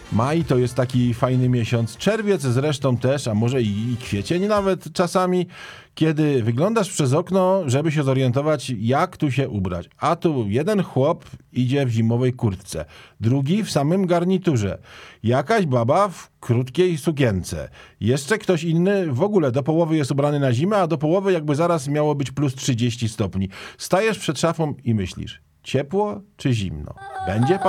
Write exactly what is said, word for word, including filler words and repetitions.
Maj to jest taki fajny miesiąc, czerwiec zresztą też, a może i, i kwiecień nawet czasami, kiedy wyglądasz przez okno, żeby się zorientować, jak tu się ubrać. A tu jeden chłop idzie w zimowej kurtce, drugi w samym garniturze, jakaś baba w krótkiej sukience, jeszcze ktoś inny w ogóle do połowy jest ubrany na zimę, a do połowy jakby zaraz miało być plus trzydzieści stopni. Stajesz przed szafą i myślisz, ciepło czy zimno? Będzie